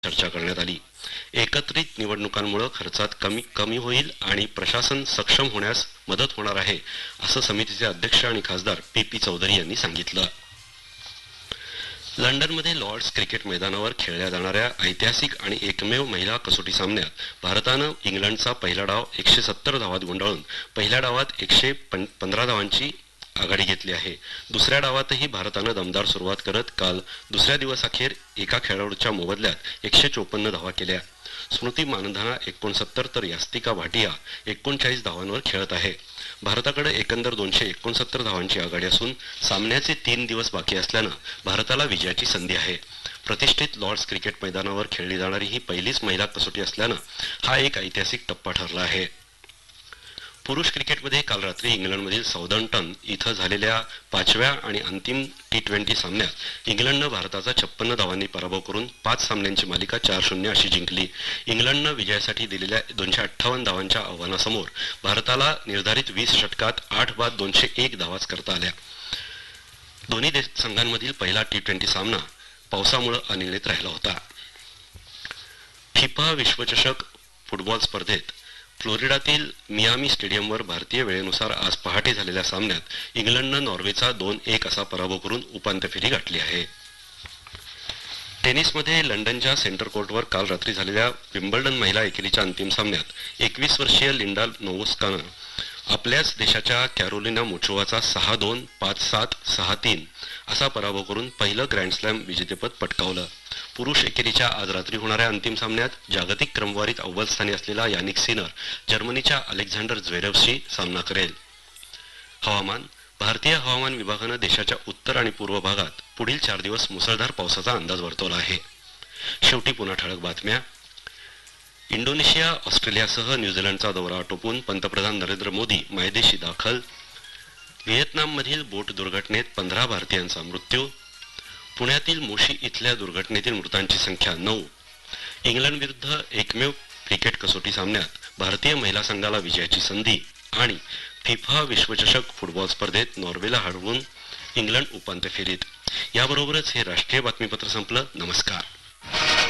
चर्चा करण्यात आली। एकत्रित निवडणुकांमुळे खर्चात कमी होईल आणि प्रशासन सक्षम होण्यास मदत होणार आहे, असं समितीचे अध्यक्ष आणि खासदार पी चौधरी यांनी सांगितलं। लंडनमध्ये लॉर्ड्स क्रिकेट मैदानावर खेळल्या जाणाऱ्या ऐतिहासिक आणि एकमेव महिला कसोटी सामन्यात भारतानं इंग्लंडचा पहिला डाव 170 धावात गुंडाळून पहिल्या डावात 115 धावांची आघाडी घेतली आहे। दुसऱ्या डावातही भारतानं दमदार सुरुवात करत काल दुसऱ्या दिवसाअखेर एका खेळाडूच्या मोबदल्यात 154 धावा केल्या। स्मृती मानधना 69 तर यास्तिका भाटिया 39 धावांवर खेळत आहे। भारताकडे एकंदर 269 धावांची आघाडी असून सामन्याचे 3 दिवस बाकी असल्यानं भारताला विजयाची संधी आहे। प्रतिष्ठित लॉर्ड्स क्रिकेट मैदानावर खेळली जाणारी ही पहिलीच महिला कसोटी असल्यानं हा एक ऐतिहासिक टप्पा ठरला आहे। पुरुष क्रिकेटमध्ये काल रात्री इंग्लंडमधील साउदम्प्टन इथं झालेल्या 5व्या आणि अंतिम T20 सामन्यात इंग्लंडनं भारताचा 56 धावांनी पराभव करून 5 सामन्यांची मालिका 4-0 अशी जिंकली। इंग्लंडनं विजयासाठी दिलेल्या 258 धावांच्या आव्हानासमोर भारताला निर्धारित 20 षटकात 8 बाद 201 धावाच करता आल्या। दोन्ही संघांमधील पहिला T20 सामना पावसामुळे अनिर्णित राहिला होता। फिफा विश्वचषक फुटबॉल स्पर्धेत फ्लोरिडातील मियामी स्टेडियमवर भारतीय वेळेनुसार आज पहाटे झालेल्या सामन्यात इंग्लंडनं नॉर्वेचा 2-1 असा पराभव करून उपांत्य फेरी गाठली आहे। टेनिसमध्ये लंडनच्या सेंटर कोर्टवर काल रात्री झालेल्या विम्बल्डन महिला एकेरीच्या अंतिम सामन्यात 21 वर्षीय लिंडा नोवोस्कानं आपल्याच देशाच्या कॅरोलिना मुचोवाचा 6-2, 5-7, 6-3 असा पराभव करून पहिलं ग्रँड स्लॅम विजेतेपद पटकावलं। पुरुष एकेरीच्या आज रात्री होणाऱ्या अंतिम सामन्यात जागतिक क्रमवारीत अव्वल स्थानी असलेला यानिक सिनर जर्मनीच्या अलेक्झांडर झ्वेरेवशी सामना करेल। हवामान भारतीय हवामान विभागानं देशाच्या उत्तर आणि पूर्व भागात पुढील 4 दिवस मुसळधार पावसाचा अंदाज वर्तवला आहे। शेवटी पुन्हा ठळक बातम्या। इंडोनेशिया, ऑस्ट्रेलियासह न्यूझीलंडचा दौरा आटोपून पंतप्रधान नरेंद्र मोदी मायदेशी दाखल। व्हिएतनाममधील बोट दुर्घटनेत 15 भारतीयांचा मृत्यू। पुण्यातील मोशी इथल्या दुर्घटनेतील मृतांची संख्या 9। इंग्लंड विरुद्ध एकमेव क्रिकेट कसोटी सामन्यात भारतीय महिला संघाला विजयाची संधी आणि फिफा विश्वचषक फुटबॉल स्पर्धेत नॉर्वेला हरवून इंग्लंड उपांत्य फेरीत। याबरोबरच हे राष्ट्रीय बातमीपत्र संपलं। नमस्कार।